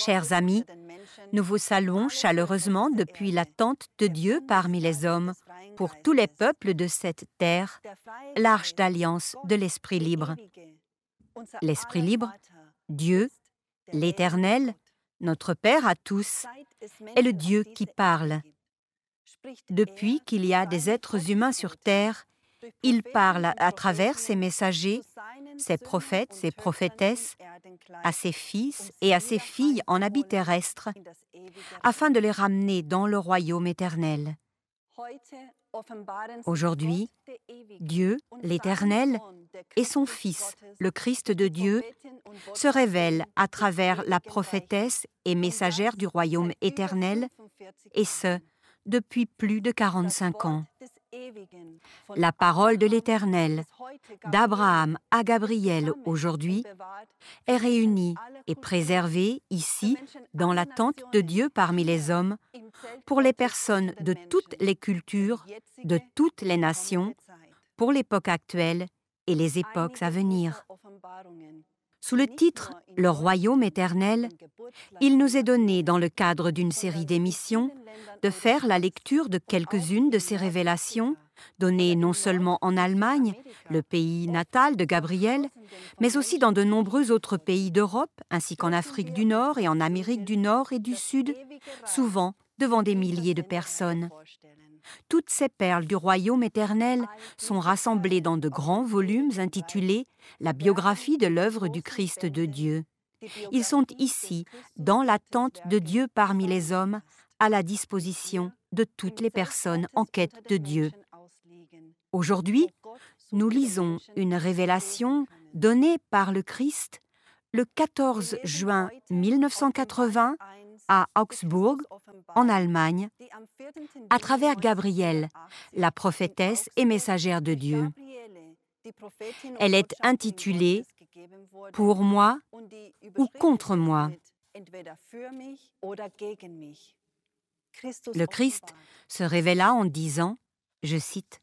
Chers amis, nous vous saluons chaleureusement depuis la tente de Dieu parmi les hommes, pour tous les peuples de cette terre, l'Arche d'Alliance de l'Esprit libre. L'Esprit libre, Dieu, l'Éternel, notre Père à tous, est le Dieu qui parle. Depuis qu'il y a des êtres humains sur terre, il parle à travers ses messagers, ses prophètes, ses prophétesses, à ses fils et à ses filles en habit terrestre, afin de les ramener dans le royaume éternel. Aujourd'hui, Dieu, l'Éternel, et son Fils, le Christ de Dieu, se révèlent à travers la prophétesse et messagère du royaume éternel, et ce, depuis plus de 45 ans. La parole de l'Éternel, d'Abraham à Gabriel aujourd'hui, est réunie et préservée ici, dans la tente de Dieu parmi les hommes, pour les personnes de toutes les cultures, de toutes les nations, pour l'époque actuelle et les époques à venir. Sous le titre « Le royaume éternel », il nous est donné, dans le cadre d'une série d'émissions, de faire la lecture de quelques-unes de ces révélations, données non seulement en Allemagne, le pays natal de Gabriel, mais aussi dans de nombreux autres pays d'Europe, ainsi qu'en Afrique du Nord et en Amérique du Nord et du Sud, souvent devant des milliers de personnes. Toutes ces perles du royaume éternel sont rassemblées dans de grands volumes intitulés « La biographie de l'œuvre du Christ de Dieu ». Ils sont ici, dans la tente de Dieu parmi les hommes, à la disposition de toutes les personnes en quête de Dieu. Aujourd'hui, nous lisons une révélation donnée par le Christ le 14 juin 1980 à Augsbourg, en Allemagne, à travers Gabriel, la prophétesse et messagère de Dieu. Elle est intitulée « Pour moi ou contre moi ». Le Christ se révéla en disant, je cite,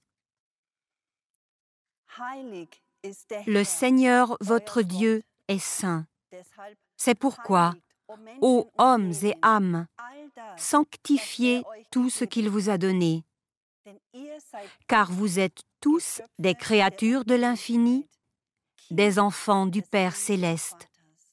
« Le Seigneur votre Dieu est saint. C'est pourquoi, ô hommes et âmes, sanctifiez tout ce qu'il vous a donné, car vous êtes tous des créatures de l'infini, des enfants du Père céleste.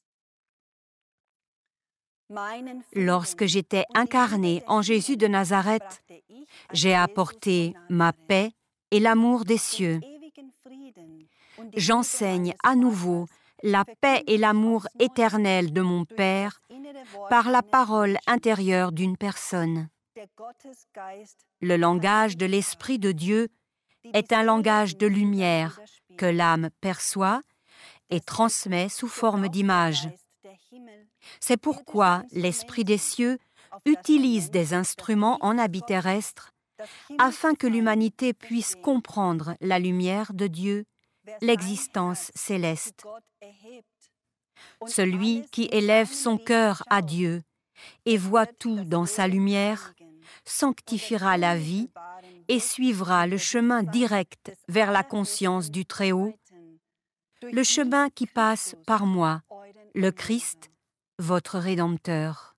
Lorsque j'étais incarné en Jésus de Nazareth, j'ai apporté ma paix et l'amour des cieux. J'enseigne à nouveau la paix et l'amour éternel de mon Père par la parole intérieure d'une personne. Le langage de l'Esprit de Dieu est un langage de lumière que l'âme perçoit et transmet sous forme d'image. C'est pourquoi l'Esprit des cieux utilise des instruments en habit terrestre afin que l'humanité puisse comprendre la lumière de Dieu, l'existence céleste. Celui qui élève son cœur à Dieu et voit tout dans sa lumière sanctifiera la vie et suivra le chemin direct vers la conscience du Très-Haut, le chemin qui passe par moi, le Christ, votre Rédempteur.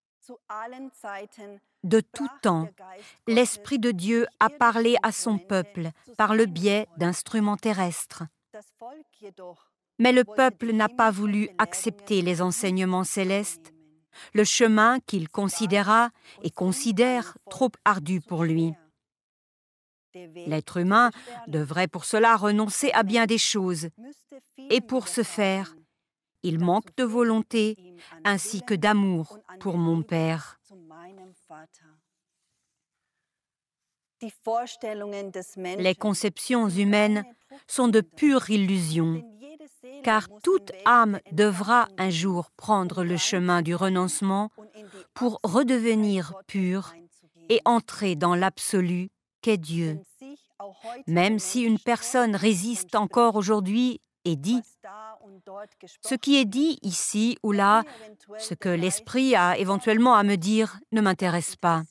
De tout temps, l'Esprit de Dieu a parlé à son peuple par le biais d'instruments terrestres. Mais le peuple n'a pas voulu accepter les enseignements célestes, le chemin qu'il considéra et considère trop ardu pour lui. L'être humain devrait pour cela renoncer à bien des choses, et pour ce faire, il manque de volonté ainsi que d'amour pour mon Père. Les conceptions humaines sont de pure illusion, car toute âme devra un jour prendre le chemin du renoncement pour redevenir pure et entrer dans l'absolu qu'est Dieu. Même si une personne résiste encore aujourd'hui et dit « Ce qui est dit ici ou là, ce que l'Esprit a éventuellement à me dire, ne m'intéresse pas.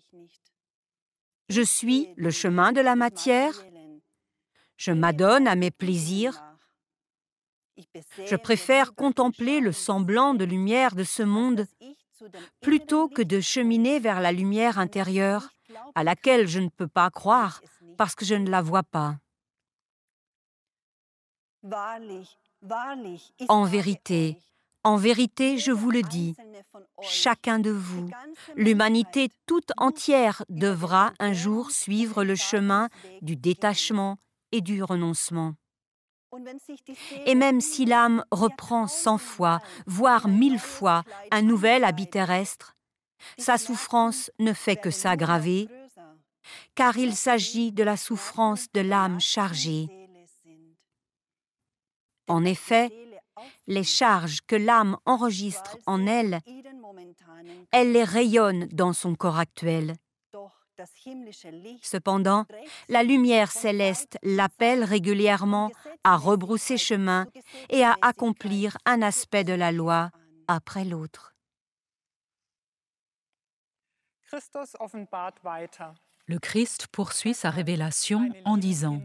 Je suis le chemin de la matière, je m'adonne à mes plaisirs, Je préfère contempler le semblant de lumière de ce monde plutôt que de cheminer vers la lumière intérieure à laquelle je ne peux pas croire parce que je ne la vois pas. En vérité, je vous le dis, chacun de vous, l'humanité toute entière devra un jour suivre le chemin du détachement et du renoncement. Et même si l'âme reprend 100 fois, voire 1000 fois, un nouvel habit terrestre, sa souffrance ne fait que s'aggraver, car il s'agit de la souffrance de l'âme chargée. En effet, les charges que l'âme enregistre en elle, elle les rayonne dans son corps actuel. Cependant, la lumière céleste l'appelle régulièrement à rebrousser chemin et à accomplir un aspect de la loi après l'autre. Le Christ poursuit sa révélation en disant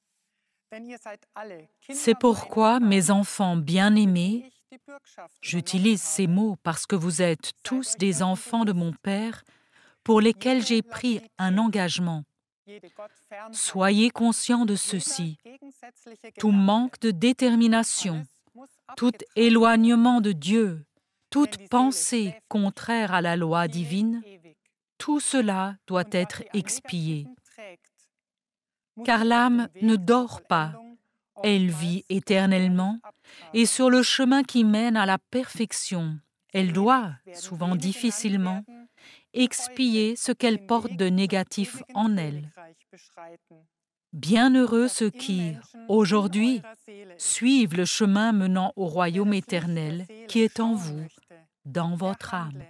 « C'est pourquoi, mes enfants bien-aimés, j'utilise ces mots parce que vous êtes tous des enfants de mon Père pour lesquels j'ai pris un engagement. Soyez conscients de ceci. Tout manque de détermination, tout éloignement de Dieu, toute pensée contraire à la loi divine, tout cela doit être expié. Car l'âme ne dort pas, elle vit éternellement, et sur le chemin qui mène à la perfection, elle doit, souvent difficilement, expier ce qu'elle porte de négatif en elle. Bienheureux ceux qui, aujourd'hui, suivent le chemin menant au royaume éternel qui est en vous, dans votre âme.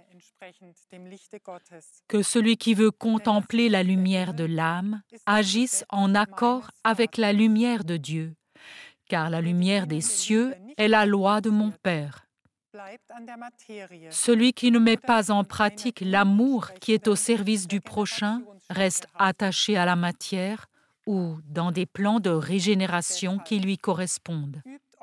Que celui qui veut contempler la lumière de l'âme agisse en accord avec la lumière de Dieu, car la lumière des cieux est la loi de mon Père. Celui qui ne met pas en pratique l'amour qui est au service du prochain reste attaché à la matière ou dans des plans de régénération qui lui correspondent.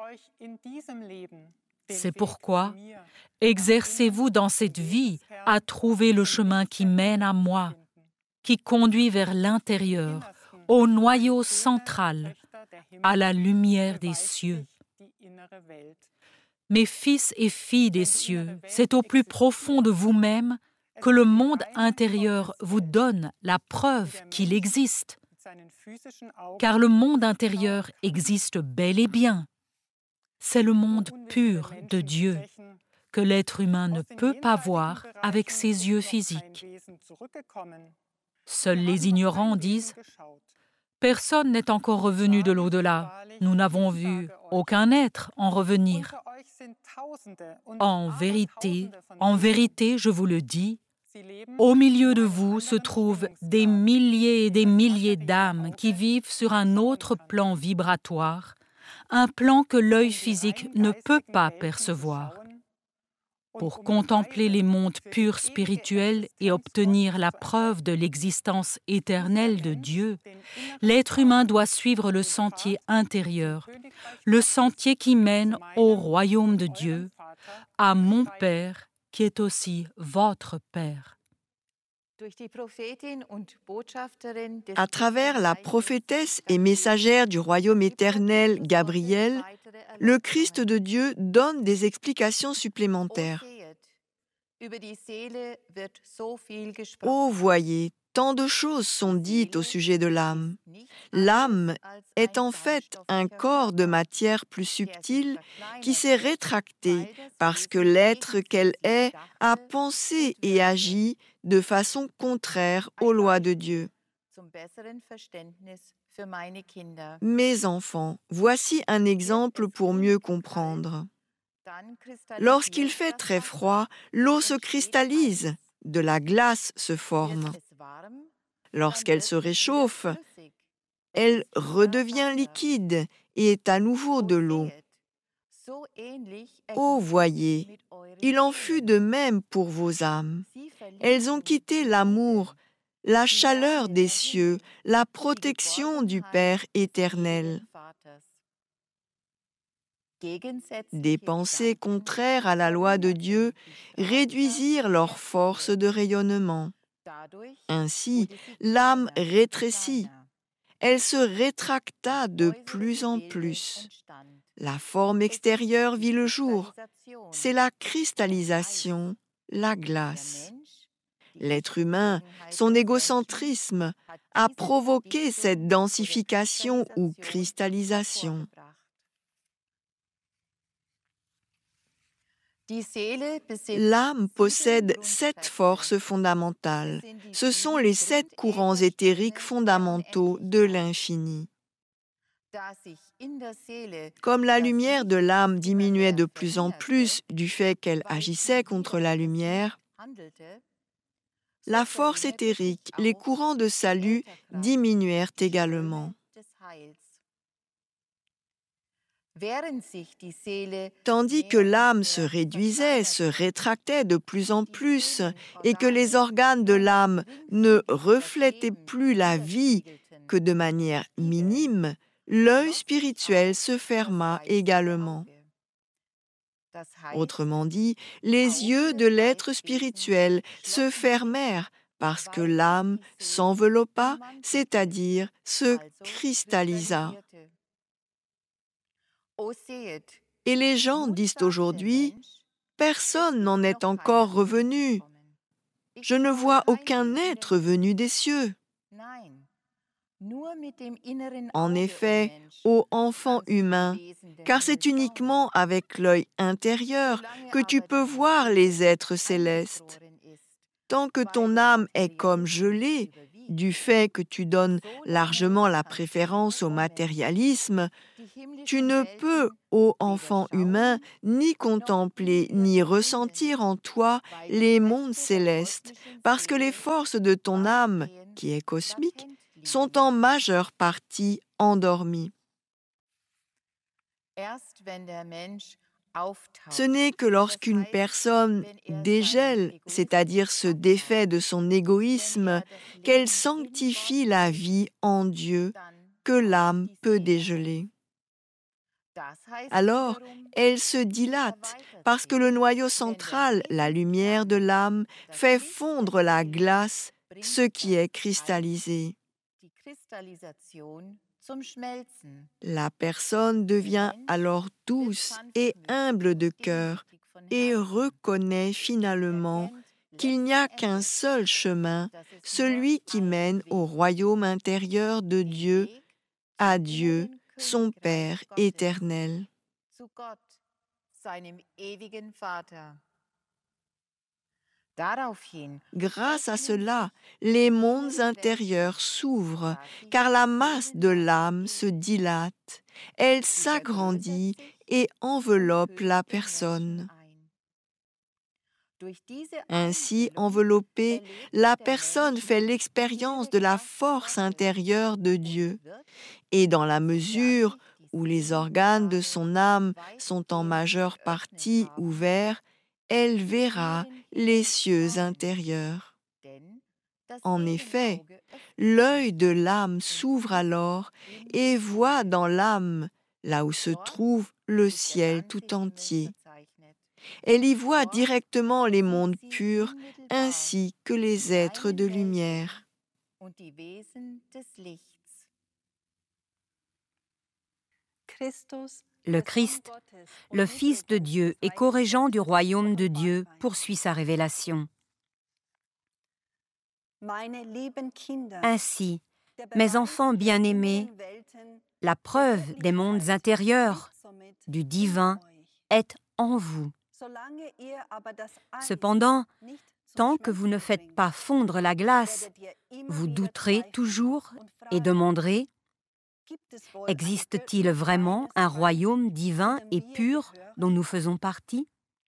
C'est pourquoi exercez-vous dans cette vie à trouver le chemin qui mène à moi, qui conduit vers l'intérieur, au noyau central, à la lumière des cieux. Mes fils et filles des cieux, c'est au plus profond de vous-même que le monde intérieur vous donne la preuve qu'il existe. Car le monde intérieur existe bel et bien. C'est le monde pur de Dieu que l'être humain ne peut pas voir avec ses yeux physiques. Seuls les ignorants disent « Personne n'est encore revenu de l'au-delà. Nous n'avons vu aucun être en revenir. » En vérité, je vous le dis, au milieu de vous se trouvent des milliers et des milliers d'âmes qui vivent sur un autre plan vibratoire, un plan que l'œil physique ne peut pas percevoir. Pour contempler les mondes purs spirituels et obtenir la preuve de l'existence éternelle de Dieu, l'être humain doit suivre le sentier intérieur, le sentier qui mène au royaume de Dieu, à mon Père qui est aussi votre Père. À travers la prophétesse et messagère du royaume éternel, Gabrielle, le Christ de Dieu donne des explications supplémentaires. Ô voyez, tant de choses sont dites au sujet de l'âme. L'âme est en fait un corps de matière plus subtile qui s'est rétracté parce que l'être qu'elle est a pensé et agi de façon contraire aux lois de Dieu. Mes enfants, voici un exemple pour mieux comprendre. Lorsqu'il fait très froid, l'eau se cristallise, de la glace se forme. Lorsqu'elle se réchauffe, elle redevient liquide et est à nouveau de l'eau. Ô voyez, il en fut de même pour vos âmes. Elles ont quitté l'amour, la chaleur des cieux, la protection du Père éternel. Des pensées contraires à la loi de Dieu réduisirent leur force de rayonnement. Ainsi, l'âme rétrécit. Elle se rétracta de plus en plus. La forme extérieure vit le jour. C'est la cristallisation, la glace. L'être humain, son égocentrisme, a provoqué cette densification ou cristallisation. L'âme possède 7 forces fondamentales. Ce sont les 7 courants éthériques fondamentaux de l'infini. Comme la lumière de l'âme diminuait de plus en plus du fait qu'elle agissait contre la lumière, la force éthérique, les courants de salut diminuèrent également. Tandis que l'âme se réduisait, se rétractait de plus en plus, et que les organes de l'âme ne reflétaient plus la vie que de manière minime, l'œil spirituel se ferma également. Autrement dit, les yeux de l'être spirituel se fermèrent parce que l'âme s'enveloppa, c'est-à-dire se cristallisa. Et les gens disent aujourd'hui, « Personne n'en est encore revenu. Je ne vois aucun être venu des cieux. » En effet, ô enfant humain, car c'est uniquement avec l'œil intérieur que tu peux voir les êtres célestes. Tant que ton âme est comme gelée, du fait que tu donnes largement la préférence au matérialisme, tu ne peux, ô enfant humain, ni contempler ni ressentir en toi les mondes célestes, parce que les forces de ton âme, qui est cosmique, sont en majeure partie endormies. Ce n'est que lorsqu'une personne dégèle, c'est-à-dire se défait de son égoïsme, qu'elle sanctifie la vie en Dieu, que l'âme peut dégeler. Alors, elle se dilate parce que le noyau central, la lumière de l'âme, fait fondre la glace, ce qui est cristallisé. La personne devient alors douce et humble de cœur et reconnaît finalement qu'il n'y a qu'un seul chemin, celui qui mène au royaume intérieur de Dieu, à Dieu, son Père éternel. Grâce à cela, les mondes intérieurs s'ouvrent, car la masse de l'âme se dilate, elle s'agrandit et enveloppe la personne. Ainsi enveloppée, la personne fait l'expérience de la force intérieure de Dieu, et dans la mesure où les organes de son âme sont en majeure partie ouverts, elle verra les cieux intérieurs. En effet, l'œil de l'âme s'ouvre alors et voit dans l'âme, là où se trouve le ciel tout entier. Elle y voit directement les mondes purs ainsi que les êtres de lumière. Le Christ, le Fils de Dieu et co-régent du royaume de Dieu, poursuit sa révélation. Ainsi, mes enfants bien-aimés, la preuve des mondes intérieurs, du divin, est en vous. Cependant, tant que vous ne faites pas fondre la glace, vous douterez toujours et demanderez: existe-t-il vraiment un royaume divin et pur dont nous faisons partie?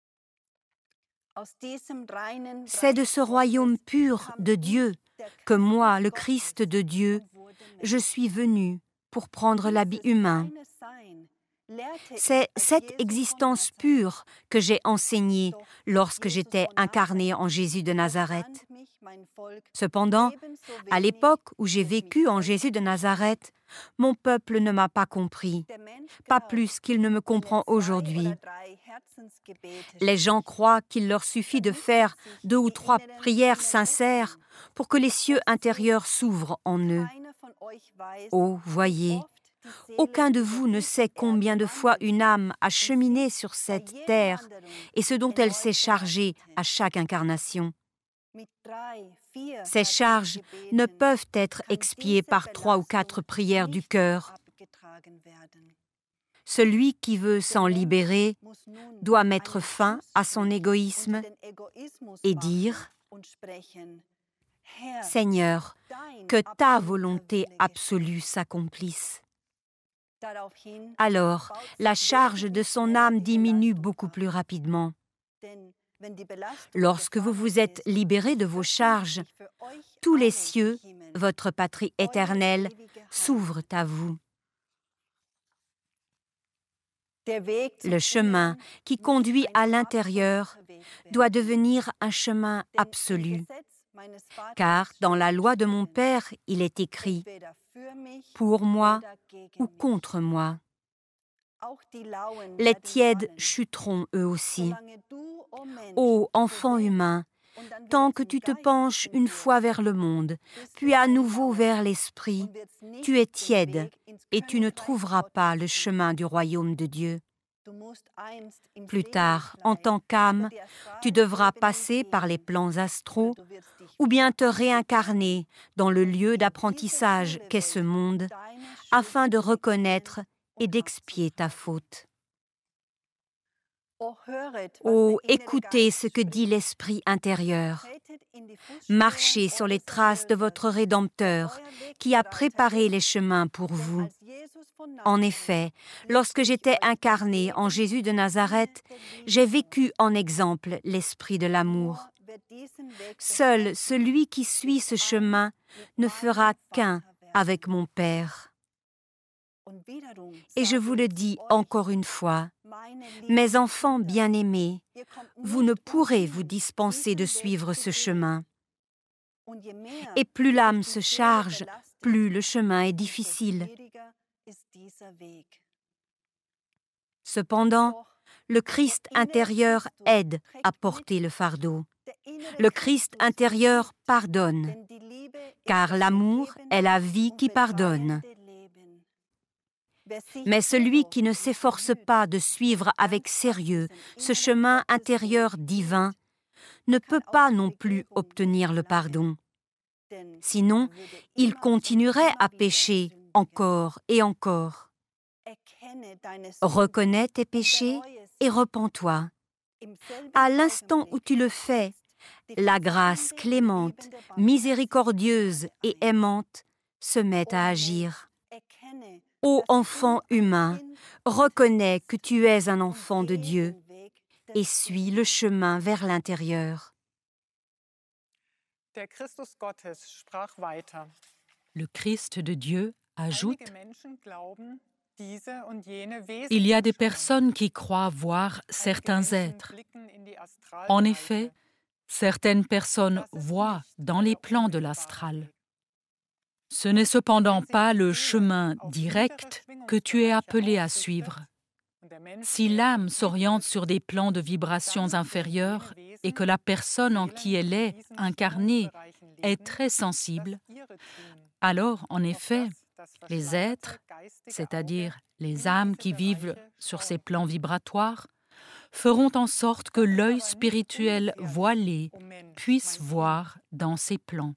C'est de ce royaume pur de Dieu que moi, le Christ de Dieu, je suis venu pour prendre l'habit humain. C'est cette existence pure que j'ai enseignée lorsque j'étais incarné en Jésus de Nazareth. Cependant, à l'époque où j'ai vécu en Jésus de Nazareth, mon peuple ne m'a pas compris, pas plus qu'il ne me comprend aujourd'hui. Les gens croient qu'il leur suffit de faire 2 ou 3 prières sincères pour que les cieux intérieurs s'ouvrent en eux. Oh, voyez, aucun de vous ne sait combien de fois une âme a cheminé sur cette terre et ce dont elle s'est chargée à chaque incarnation. Ces charges ne peuvent être expiées par 3 ou 4 prières du cœur. Celui qui veut s'en libérer doit mettre fin à son égoïsme et dire « Seigneur, que ta volonté absolue s'accomplisse. » Alors, la charge de son âme diminue beaucoup plus rapidement. Lorsque vous vous êtes libérés de vos charges, tous les cieux, votre patrie éternelle, s'ouvrent à vous. Le chemin qui conduit à l'intérieur doit devenir un chemin absolu, car dans la loi de mon Père, il est écrit « pour moi ou contre moi ». Les tièdes chuteront eux aussi. Ô enfant humain, tant que tu te penches une fois vers le monde, puis à nouveau vers l'esprit, tu es tiède et tu ne trouveras pas le chemin du royaume de Dieu. Plus tard, en tant qu'âme, tu devras passer par les plans astraux ou bien te réincarner dans le lieu d'apprentissage qu'est ce monde, afin de reconnaître et d'expier ta faute. Oh, écoutez ce que dit l'Esprit intérieur. Marchez sur les traces de votre Rédempteur, qui a préparé les chemins pour vous. En effet, lorsque j'étais incarné en Jésus de Nazareth, j'ai vécu en exemple l'Esprit de l'amour. Seul celui qui suit ce chemin ne fera qu'un avec mon Père. Et je vous le dis encore une fois, mes enfants bien-aimés, vous ne pourrez vous dispenser de suivre ce chemin. Et plus l'âme se charge, plus le chemin est difficile. Cependant, le Christ intérieur aide à porter le fardeau. Le Christ intérieur pardonne, car l'amour est la vie qui pardonne. Mais celui qui ne s'efforce pas de suivre avec sérieux ce chemin intérieur divin ne peut pas non plus obtenir le pardon. Sinon, il continuerait à pécher encore et encore. Reconnais tes péchés et repens-toi. À l'instant où tu le fais, la grâce clémente, miséricordieuse et aimante se met à agir. Ô enfant humain, reconnais que tu es un enfant de Dieu et suis le chemin vers l'intérieur. Le Christ de Dieu ajoute: il y a des personnes qui croient voir certains êtres. En effet, certaines personnes voient dans les plans de l'astral. Ce n'est cependant pas le chemin direct que tu es appelé à suivre. Si l'âme s'oriente sur des plans de vibrations inférieures et que la personne en qui elle est incarnée est très sensible, alors, en effet, les êtres, c'est-à-dire les âmes qui vivent sur ces plans vibratoires, feront en sorte que l'œil spirituel voilé puisse voir dans ces plans.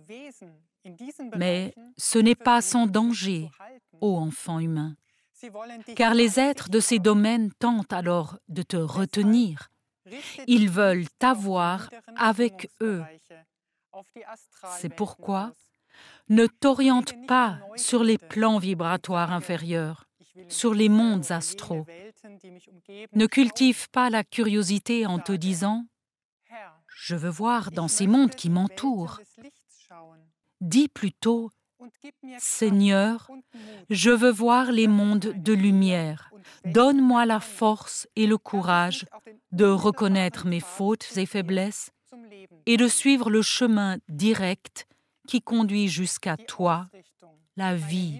Mais ce n'est pas sans danger, ô enfant humain, car les êtres de ces domaines tentent alors de te retenir. Ils veulent t'avoir avec eux. C'est pourquoi ne t'oriente pas sur les plans vibratoires inférieurs, sur les mondes astraux. Ne cultive pas la curiosité en te disant « Je veux voir dans ces mondes qui m'entourent ». Dis plutôt « Seigneur, je veux voir les mondes de lumière. Donne-moi la force et le courage de reconnaître mes fautes et faiblesses est de suivre le chemin direct qui conduit jusqu'à toi, la vie.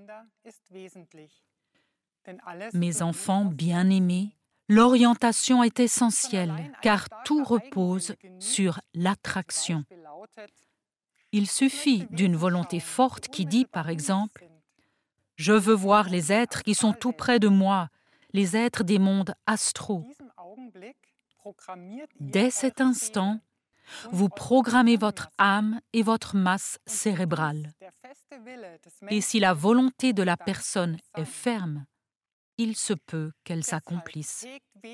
Mes enfants bien-aimés, l'orientation est essentielle car tout repose sur l'attraction. Il suffit d'une volonté forte qui dit, par exemple, « Je veux voir les êtres qui sont tout près de moi, les êtres des mondes astraux. » Dès cet instant, vous programmez votre âme et votre masse cérébrale. Et si la volonté de la personne est ferme, il se peut qu'elle s'accomplisse.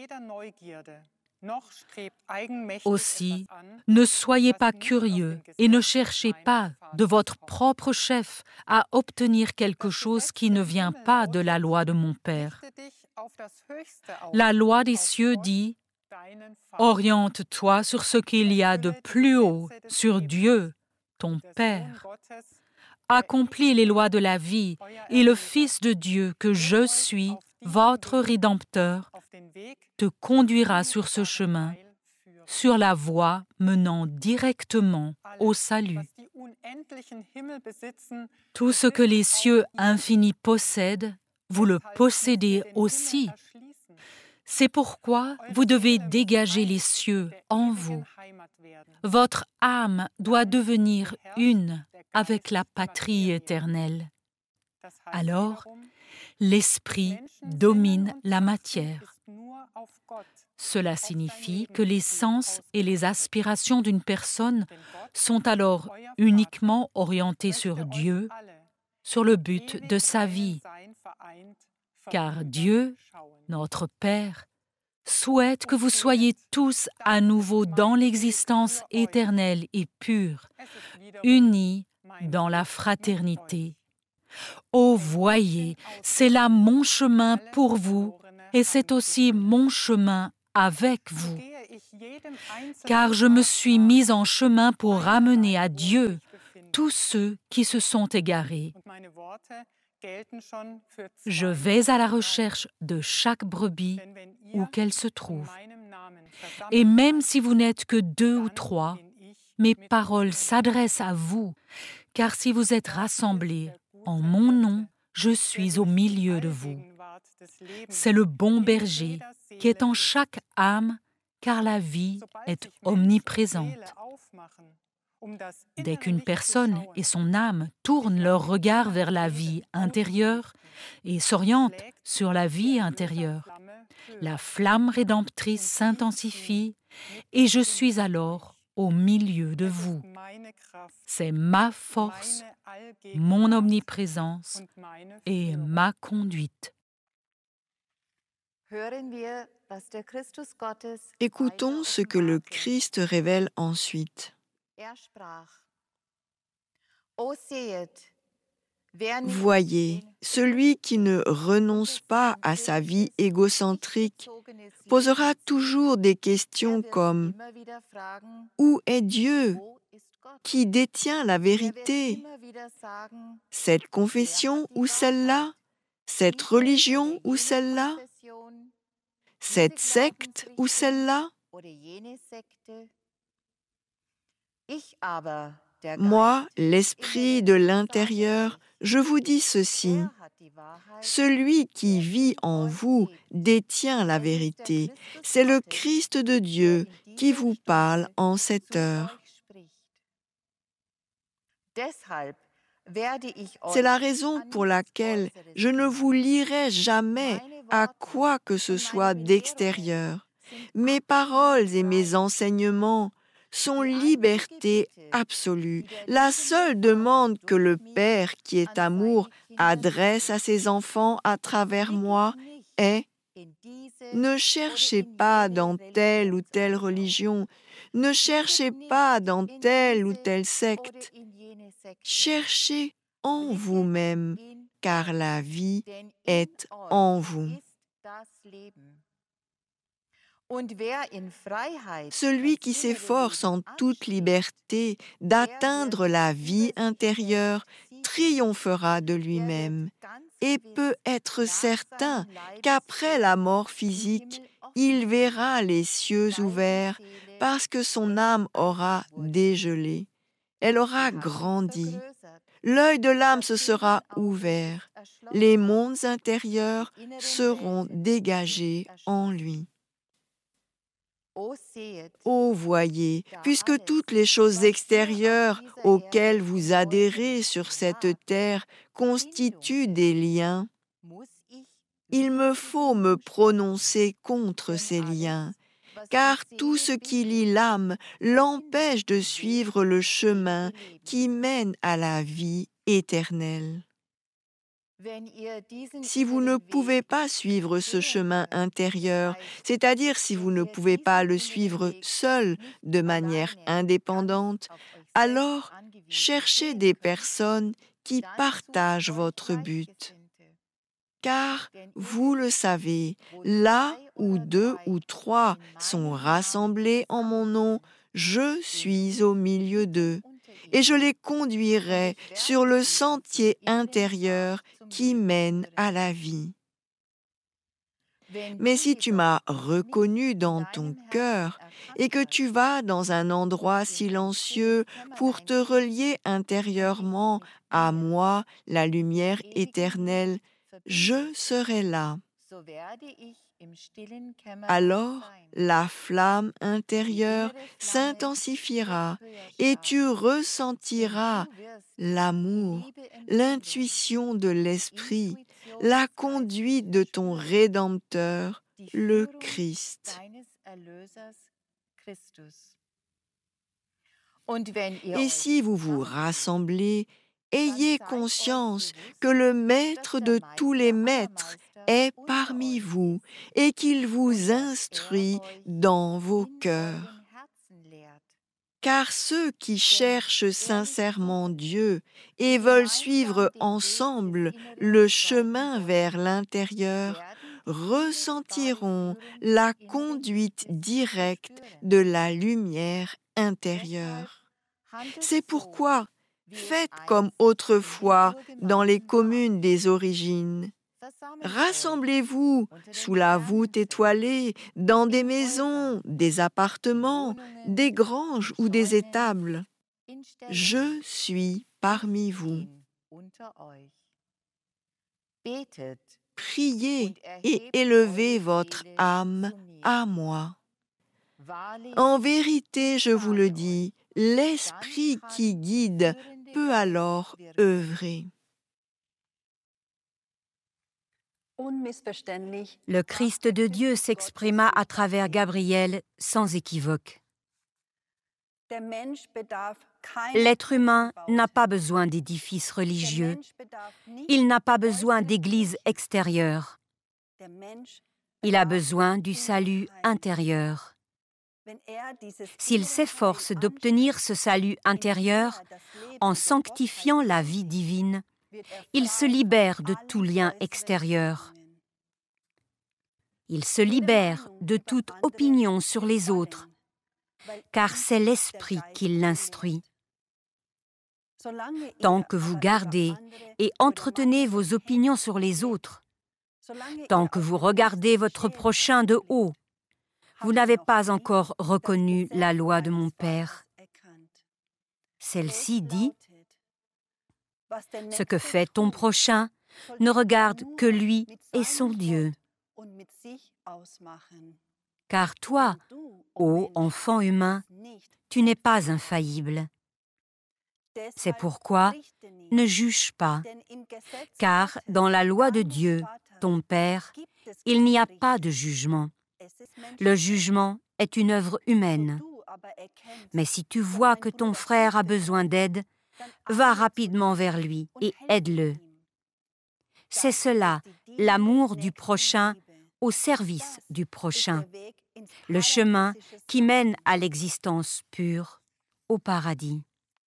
Aussi, ne soyez pas curieux et ne cherchez pas de votre propre chef à obtenir quelque chose qui ne vient pas de la loi de mon Père. La loi des cieux dit « Oriente-toi sur ce qu'il y a de plus haut, sur Dieu, ton Père. Accomplis les lois de la vie et le Fils de Dieu que je suis, votre Rédempteur, te conduira sur ce chemin, sur la voie menant directement au salut. Tout ce que les cieux infinis possèdent, vous le possédez aussi. C'est pourquoi vous devez dégager les cieux en vous. Votre âme doit devenir une avec la patrie éternelle. Alors, l'esprit domine la matière. Cela signifie que les sens et les aspirations d'une personne sont alors uniquement orientés sur Dieu, sur le but de sa vie. Car Dieu, notre Père, souhaite que vous soyez tous à nouveau dans l'existence éternelle et pure, unis dans la fraternité. Oh, voyez, c'est là mon chemin pour vous et c'est aussi mon chemin avec vous. Car je me suis mis en chemin pour ramener à Dieu tous ceux qui se sont égarés. Je vais à la recherche de chaque brebis où qu'elle se trouve. Et même si vous n'êtes que 2 ou 3, mes paroles s'adressent à vous, car si vous êtes rassemblés en mon nom, je suis au milieu de vous. C'est le bon berger qui est en chaque âme, car la vie est omniprésente. Dès qu'une personne et son âme tournent leur regard vers la vie intérieure et s'orientent sur la vie intérieure, la flamme rédemptrice s'intensifie et je suis alors au milieu de vous. C'est ma force, mon omniprésence et ma conduite. Écoutons ce que le Christ révèle ensuite. Voyez, celui qui ne renonce pas à sa vie égocentrique posera toujours des questions comme « Où est Dieu ? Qui détient la vérité ? Cette confession ou celle-là ? Cette religion ou celle-là ? Cette secte ou celle-là ? Moi, l'esprit de l'intérieur, je vous dis ceci. Celui qui vit en vous détient la vérité. C'est le Christ de Dieu qui vous parle en cette heure. C'est la raison pour laquelle je ne vous lierai jamais à quoi que ce soit d'extérieur. Mes paroles et mes enseignements sont liberté absolue. La seule demande que le Père qui est amour adresse à ses enfants à travers moi est « Ne cherchez pas dans telle ou telle religion, ne cherchez pas dans telle ou telle secte. Cherchez en vous-même, car la vie est en vous. » Celui qui s'efforce en toute liberté d'atteindre la vie intérieure triomphera de lui-même et peut être certain qu'après la mort physique, il verra les cieux ouverts parce que son âme aura dégelé. Elle aura grandi. L'œil de l'âme se sera ouvert. Les mondes intérieurs seront dégagés en lui. Ô voyez, puisque toutes les choses extérieures auxquelles vous adhérez sur cette terre constituent des liens, il me faut me prononcer contre ces liens, car tout ce qui lie l'âme l'empêche de suivre le chemin qui mène à la vie éternelle. Si vous ne pouvez pas suivre ce chemin intérieur, c'est-à-dire si vous ne pouvez pas le suivre seul de manière indépendante, alors cherchez des personnes qui partagent votre but. Car, vous le savez, là où 2 ou 3 sont rassemblés en mon nom, je suis au milieu d'eux, et je les conduirai sur le sentier intérieur qui mène à la vie. Mais si tu m'as reconnu dans ton cœur et que tu vas dans un endroit silencieux pour te relier intérieurement à moi, la lumière éternelle, je serai là. Alors, la flamme intérieure s'intensifiera et tu ressentiras l'amour, l'intuition de l'Esprit, la conduite de ton Rédempteur, le Christ. Et si vous vous rassemblez, ayez conscience que le Maître de tous les maîtres est parmi vous et qu'il vous instruit dans vos cœurs. Car ceux qui cherchent sincèrement Dieu et veulent suivre ensemble le chemin vers l'intérieur ressentiront la conduite directe de la lumière intérieure. C'est pourquoi faites comme autrefois dans les communes des origines. Rassemblez-vous sous la voûte étoilée, dans des maisons, des appartements, des granges ou des étables. Je suis parmi vous. Priez et élevez votre âme à moi. En vérité, je vous le dis, l'Esprit qui guide peut alors œuvrer. Le Christ de Dieu s'exprima à travers Gabriel sans équivoque. L'être humain n'a pas besoin d'édifices religieux. Il n'a pas besoin d'églises extérieures. Il a besoin du salut intérieur. S'il s'efforce d'obtenir ce salut intérieur en sanctifiant la vie divine, il se libère de tout lien extérieur. Il se libère de toute opinion sur les autres, car c'est l'Esprit qui l'instruit. Tant que vous gardez et entretenez vos opinions sur les autres, tant que vous regardez votre prochain de haut, vous n'avez pas encore reconnu la loi de mon Père. Celle-ci dit: ce que fait ton prochain ne regarde que lui et son Dieu. Car toi, ô enfant humain, tu n'es pas infaillible. C'est pourquoi ne juge pas, car dans la loi de Dieu, ton Père, il n'y a pas de jugement. Le jugement est une œuvre humaine. Mais si tu vois que ton frère a besoin d'aide, va rapidement vers lui et aide-le. C'est cela, l'amour du prochain au service du prochain, le chemin qui mène à l'existence pure, au paradis.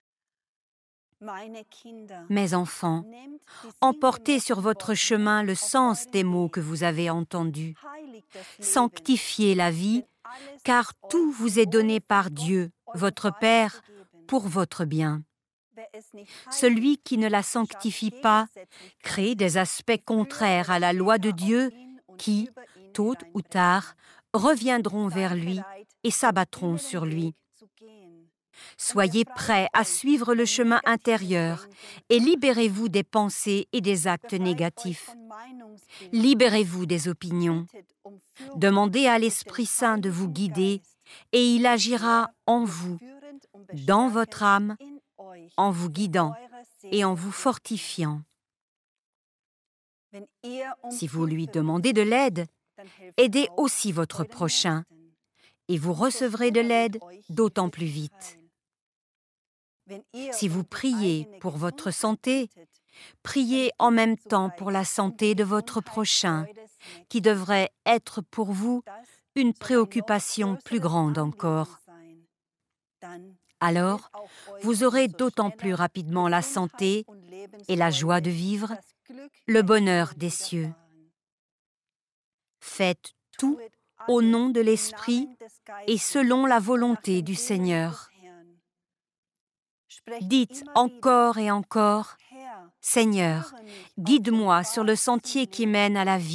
Mes enfants, emportez sur votre chemin le sens des mots que vous avez entendus. Sanctifiez la vie, car tout vous est donné par Dieu, votre Père, pour votre bien. Celui qui ne la sanctifie pas crée des aspects contraires à la loi de Dieu qui, tôt ou tard, reviendront vers lui et s'abattront sur lui. Soyez prêts à suivre le chemin intérieur et libérez-vous des pensées et des actes négatifs. Libérez-vous des opinions. Demandez à l'Esprit Saint de vous guider et il agira en vous, dans votre âme, en vous guidant et en vous fortifiant. Si vous lui demandez de l'aide, aidez aussi votre prochain et vous recevrez de l'aide d'autant plus vite. Si vous priez pour votre santé, priez en même temps pour la santé de votre prochain, qui devrait être pour vous une préoccupation plus grande encore. Alors, vous aurez d'autant plus rapidement la santé et la joie de vivre, le bonheur des cieux. Faites tout au nom de l'Esprit et selon la volonté du Seigneur. Dites encore et encore, « Seigneur, guide-moi sur le sentier qui mène à la vie. »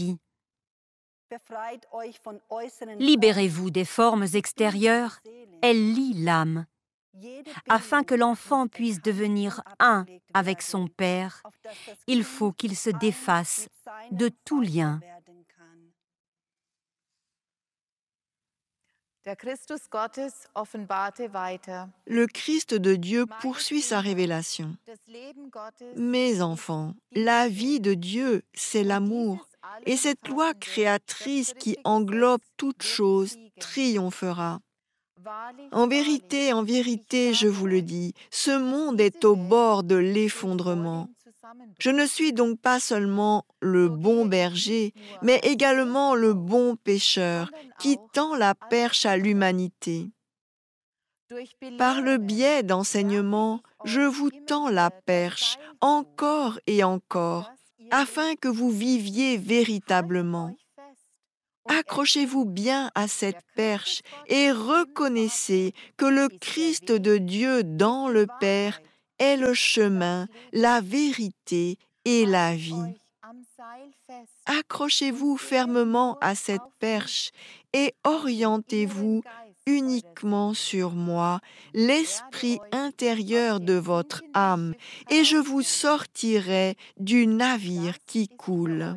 Libérez-vous des formes extérieures, elles lient l'âme, afin que l'enfant puisse devenir un avec son Père. Il faut qu'il se défasse de tout lien. Le Christ de Dieu poursuit sa révélation. Mes enfants, la vie de Dieu, c'est l'amour, et cette loi créatrice qui englobe toute chose triomphera. En vérité, je vous le dis, ce monde est au bord de l'effondrement. Je ne suis donc pas seulement le bon berger, mais également le bon pêcheur qui tend la perche à l'humanité. Par le biais d'enseignements, je vous tends la perche encore et encore, afin que vous viviez véritablement. Accrochez-vous bien à cette perche et reconnaissez que le Christ de Dieu dans le Père est le chemin, la vérité et la vie. Accrochez-vous fermement à cette perche et orientez-vous uniquement sur moi, l'esprit intérieur de votre âme, et je vous sortirai du navire qui coule.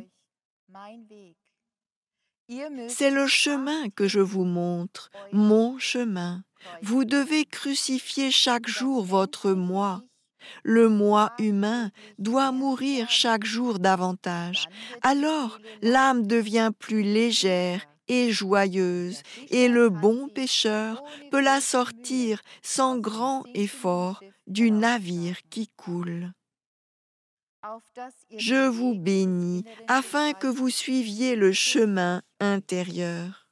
C'est le chemin que je vous montre, mon chemin. Vous devez crucifier chaque jour votre moi. Le moi humain doit mourir chaque jour davantage. Alors, l'âme devient plus légère et joyeuse, et le bon pêcheur peut la sortir sans grand effort du navire qui coule. Je vous bénis afin que vous suiviez le chemin intérieur.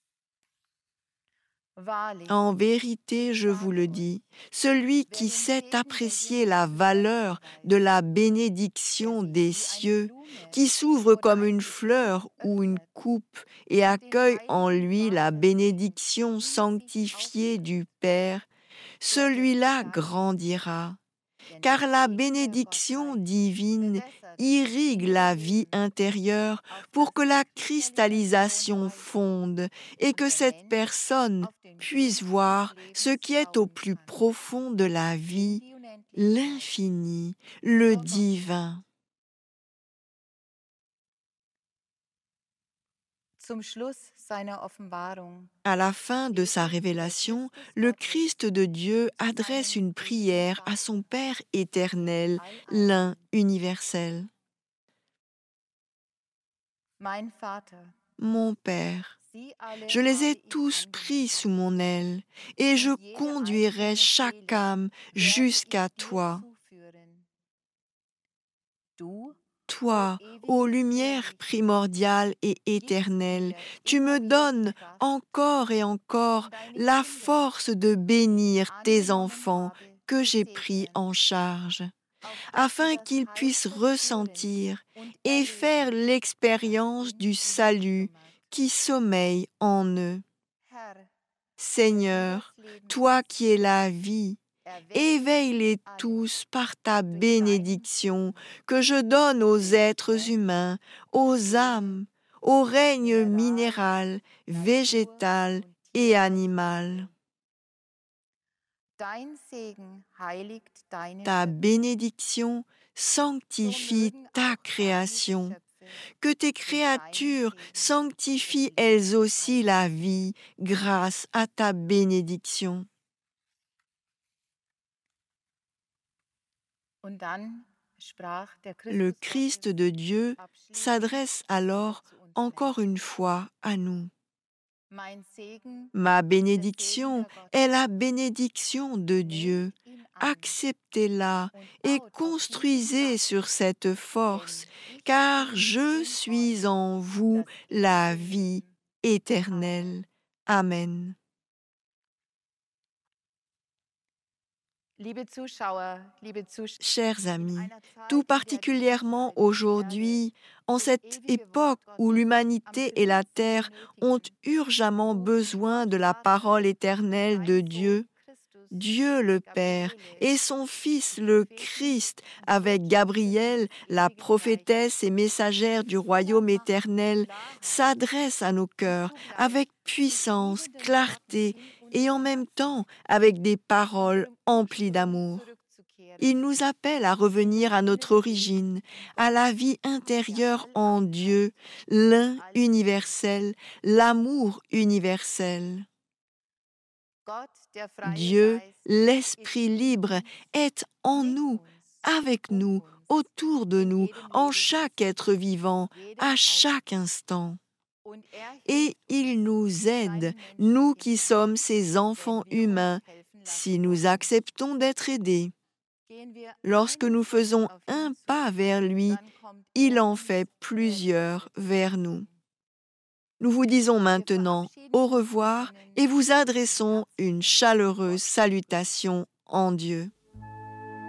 En vérité, je vous le dis, celui qui sait apprécier la valeur de la bénédiction des cieux, qui s'ouvre comme une fleur ou une coupe et accueille en lui la bénédiction sanctifiée du Père, celui-là grandira. Car la bénédiction divine irrigue la vie intérieure pour que la cristallisation fonde et que cette personne puisse voir ce qui est au plus profond de la vie, l'infini, le divin. À la fin de sa révélation, le Christ de Dieu adresse une prière à son Père éternel, l'un universel. Mon Père, je les ai tous pris sous mon aile, et je conduirai chaque âme jusqu'à toi. Toi, ô lumière primordiale et éternelle, tu me donnes encore et encore la force de bénir tes enfants que j'ai pris en charge, afin qu'ils puissent ressentir et faire l'expérience du salut qui sommeille en eux. Seigneur, toi qui es la vie, éveille-les tous par ta bénédiction que je donne aux êtres humains, aux âmes, au règne minéral, végétal et animal. Ta bénédiction sanctifie ta création. Que tes créatures sanctifient elles aussi la vie grâce à ta bénédiction. Le Christ de Dieu s'adresse alors encore une fois à nous. Ma bénédiction est la bénédiction de Dieu. Acceptez-la et construisez sur cette force, car je suis en vous la vie éternelle. Amen. Chers amis, tout particulièrement aujourd'hui, en cette époque où l'humanité et la terre ont urgemment besoin de la parole éternelle de Dieu, Dieu le Père et son Fils le Christ, avec Gabriel, la prophétesse et messagère du royaume éternel, s'adressent à nos cœurs avec puissance, clarté et en même temps avec des paroles emplies d'amour. Il nous appelle à revenir à notre origine, à la vie intérieure en Dieu, l'un universel, l'amour universel. Dieu, l'Esprit libre, est en nous, avec nous, autour de nous, en chaque être vivant, à chaque instant. Et il nous aide, nous qui sommes ses enfants humains, si nous acceptons d'être aidés. Lorsque nous faisons un pas vers lui, il en fait plusieurs vers nous. Nous vous disons maintenant au revoir et vous adressons une chaleureuse salutation en Dieu.